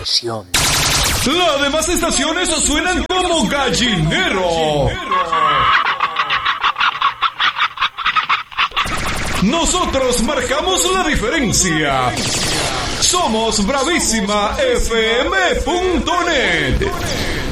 presión. Las demás estaciones suenan como gallinero. Nosotros marcamos la diferencia. Somos bravísimafm.net.